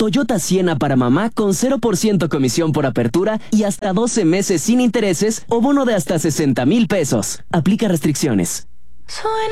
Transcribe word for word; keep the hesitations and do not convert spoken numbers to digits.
Toyota Siena para mamá con cero por ciento comisión por apertura y hasta doce meses sin intereses o bono de hasta sesenta mil pesos. Aplica restricciones. Suena